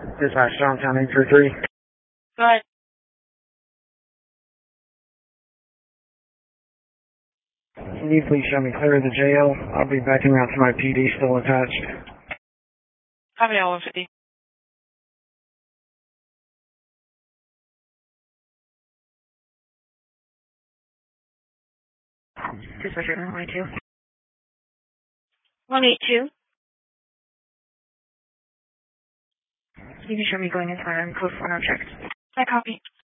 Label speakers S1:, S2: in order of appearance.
S1: Dispatch downtown 833.
S2: Go ahead.
S1: Can you please show me clear of the jail? I'll be backing out to my PD still attached.
S2: Copy all 150.
S3: Dispatcher 182.
S2: 182.
S3: You can show me going inside and code 4 no check.
S2: I copy.